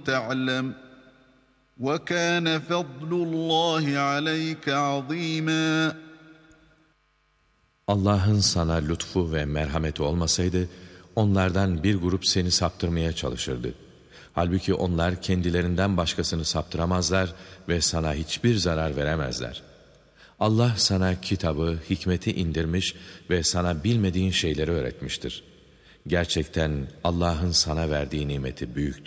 تَعْلَمْ وَكَانَ فَضْلُ اللّٰهِ عَلَيْكَ عَظ۪يمًا. Allah'ın sana lütfu ve merhameti olmasaydı, onlardan bir grup seni saptırmaya çalışırdı. Halbuki onlar kendilerinden başkasını saptıramazlar ve sana hiçbir zarar veremezler. Allah sana kitabı, hikmeti indirmiş ve sana bilmediğin şeyleri öğretmiştir. Gerçekten Allah'ın sana verdiği nimeti büyüktür.